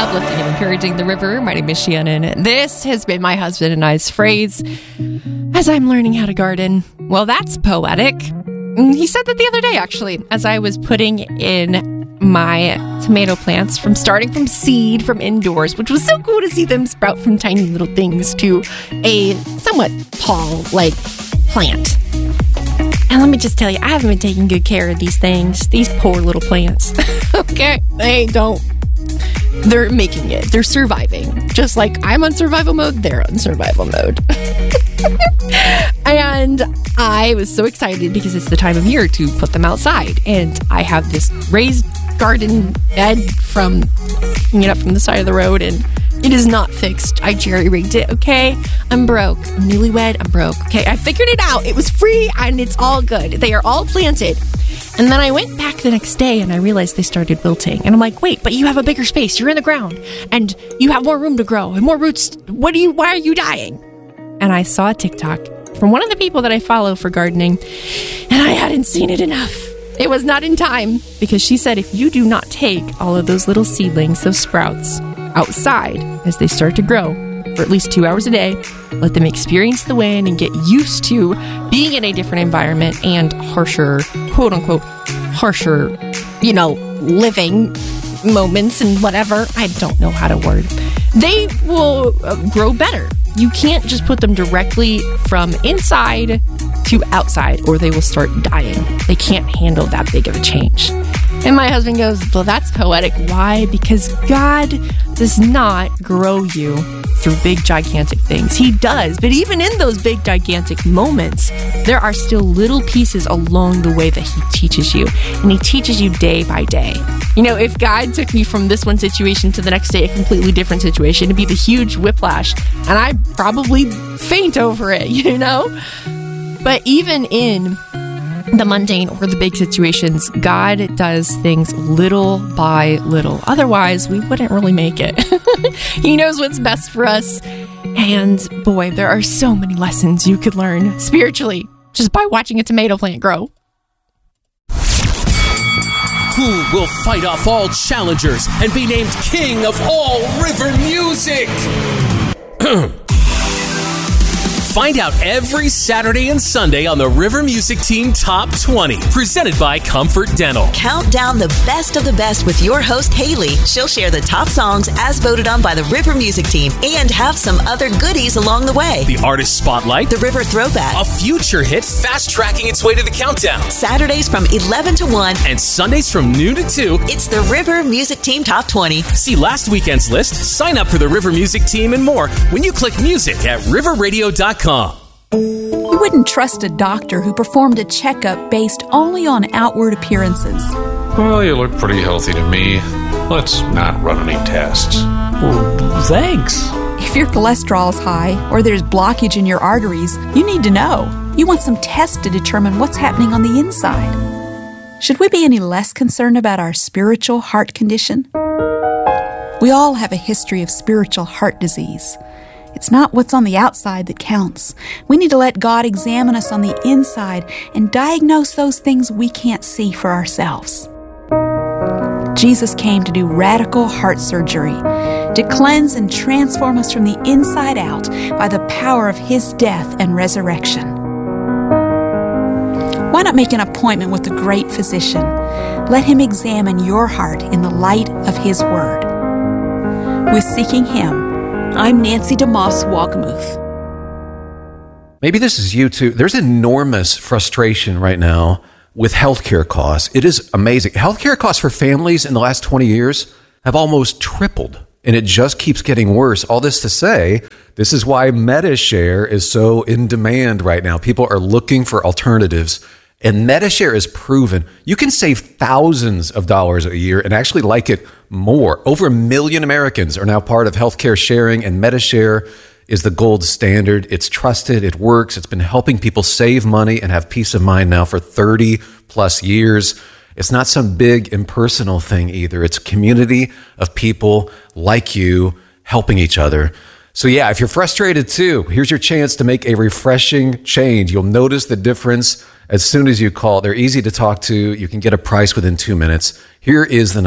uplifting and encouraging the river. My name is Shannon. This has been my husband and I's phrase as I'm learning how to garden. Well, that's poetic. He said that the other day, actually, as I was putting in my tomato plants from starting from seed from indoors, which was so cool to see them sprout from tiny little things to a somewhat tall, plant. And let me just tell you, I haven't been taking good care of these things, these poor little plants. Okay, they're making it. They're surviving. Just like I'm on survival mode, they're on survival mode. And I was so excited because it's the time of year to put them outside. And I have this raised garden bed from picking it up from the side of the road, and it is not fixed. I jerry-rigged it, okay? I'm broke. I'm newlywed. I'm broke, okay? I figured it out. It was free, and it's all good. They are all planted. And then I went back the next day, and I realized they started wilting. And I'm like, wait, but you have a bigger space. You're in the ground, and you have more room to grow and more roots. Why are you dying? And I saw a TikTok from one of the people that I follow for gardening, and I hadn't seen it enough. It was not in time, because she said if you do not take all of those little seedlings, those sprouts, outside as they start to grow for at least 2 hours a day, let them experience the wind and get used to being in a different environment and harsher, quote unquote, living moments and whatever. I don't know how to word. They will grow better. You can't just put them directly from inside to outside, or they will start dying. They can't handle that big of a change. And my husband goes, well, that's poetic. Why? Because God does not grow you through big, gigantic things. He does. But even in those big, gigantic moments, there are still little pieces along the way that he teaches you. And he teaches you day by day. If God took me from this one situation to the next day, a completely different situation, it'd be the huge whiplash. And I'd probably faint over it, But even in the mundane or the big situations, God does things little by little. Otherwise, we wouldn't really make it. He knows what's best for us. And boy, there are so many lessons you could learn spiritually just by watching a tomato plant grow. Who will fight off all challengers and be named king of all river music? Find out every Saturday and Sunday on the River Music Team Top 20, presented by Comfort Dental. Count down the best of the best with your host, Haley. She'll share the top songs as voted on by the River Music Team and have some other goodies along the way. The Artist Spotlight. The River Throwback. A future hit fast-tracking its way to the countdown. Saturdays from 11 to 1. And Sundays from noon to 2. It's the River Music Team Top 20. See last weekend's list, sign up for the River Music Team and more when you click music at riverradio.com. You wouldn't trust a doctor who performed a checkup based only on outward appearances. Well, you look pretty healthy to me. Let's not run any tests. Well, thanks. If your cholesterol is high or there's blockage in your arteries, you need to know. You want some tests to determine what's happening on the inside. Should we be any less concerned about our spiritual heart condition? We all have a history of spiritual heart disease. It's not what's on the outside that counts. We need to let God examine us on the inside and diagnose those things we can't see for ourselves. Jesus came to do radical heart surgery, to cleanse and transform us from the inside out by the power of His death and resurrection. Why not make an appointment with the great physician? Let Him examine your heart in the light of His Word. With Seeking Him, I'm Nancy DeMoss Walgamuth. Maybe this is you too. There's enormous frustration right now with healthcare costs. It is amazing. Healthcare costs for families in the last 20 years have almost tripled, and it just keeps getting worse. All this to say, this is why Medi-Share is so in demand right now. People are looking for alternatives, and Medi-Share is proven. You can save thousands of dollars a year and actually like it more. Over 1 million Americans are now part of healthcare sharing, and Medi-Share is the gold standard. It's trusted. It works. It's been helping people save money and have peace of mind now for 30 plus years. It's not some big impersonal thing either. It's a community of people like you helping each other. So yeah, if you're frustrated too, here's your chance to make a refreshing change. You'll notice the difference as soon as you call. They're easy to talk to. You can get a price within 2 minutes. Here is the number.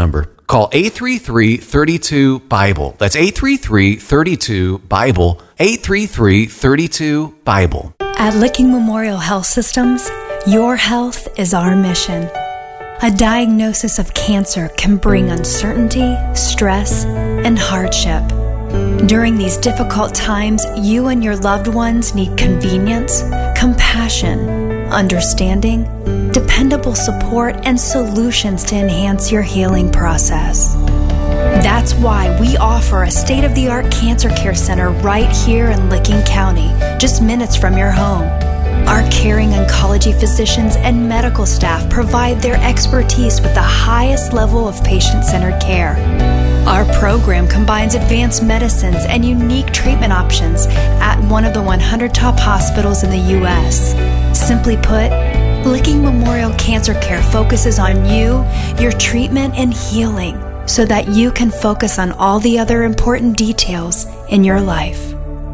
Call 833-32-BIBLE. That's 833-32-BIBLE. 833-32-BIBLE. At Licking Memorial Health Systems, your health is our mission. A diagnosis of cancer can bring uncertainty, stress, and hardship. During these difficult times, you and your loved ones need convenience, compassion, understanding, dependable support, and solutions to enhance your healing process. That's why we offer a state-of-the-art cancer care center right here in Licking County, just minutes from your home. Our caring oncology physicians and medical staff provide their expertise with the highest level of patient-centered care. Our program combines advanced medicines and unique treatment options at one of the 100 top hospitals in the U.S. Simply put, Licking Memorial Cancer Care focuses on you, your treatment, and healing so that you can focus on all the other important details in your life.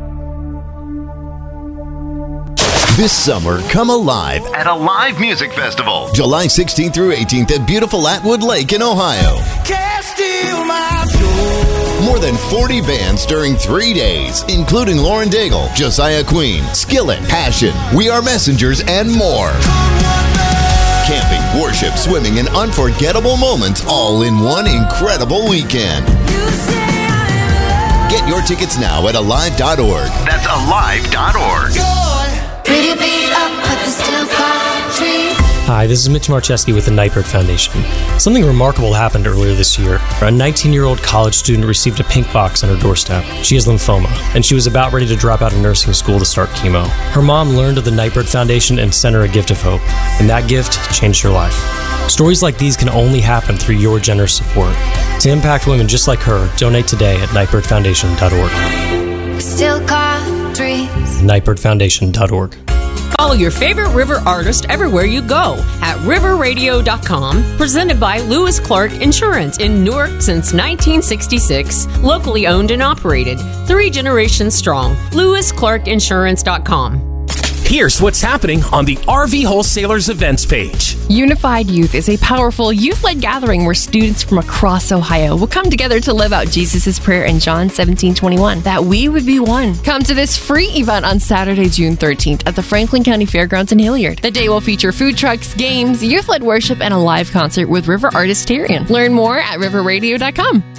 This summer, come alive at a live music festival. July 16th through 18th at beautiful Atwood Lake in Ohio. Can't steal my joy. More than 40 bands during 3 days, including Lauren Daigle, Josiah Queen, Skillet, Passion, We Are Messengers, and more. Camping, worship, swimming, and unforgettable moments all in one incredible weekend. Get your tickets now at alive.org. That's alive.org. Hi, this is Mitch Marcheski with the Nightbird Foundation. Something remarkable happened earlier this year. A 19-year-old college student received a pink box on her doorstep. She has lymphoma, and she was about ready to drop out of nursing school to start chemo. Her mom learned of the Nightbird Foundation and sent her a gift of hope, and that gift changed her life. Stories like these can only happen through your generous support. To impact women just like her, donate today at nightbirdfoundation.org. Still got dreams. nightbirdfoundation.org. Follow your favorite River artist everywhere you go at riverradio.com. Presented by Lewis Clark Insurance in Newark since 1966. Locally owned and operated. 3 generations strong. LewisClarkInsurance.com. Here's what's happening on the RV Wholesalers events page. Unified Youth is a powerful youth-led gathering where students from across Ohio will come together to live out Jesus' prayer in John 17:21, that we would be one. Come to this free event on Saturday, June 13th at the Franklin County Fairgrounds in Hilliard. The day will feature food trucks, games, youth-led worship, and a live concert with River artist Tyrion. Learn more at riverradio.com.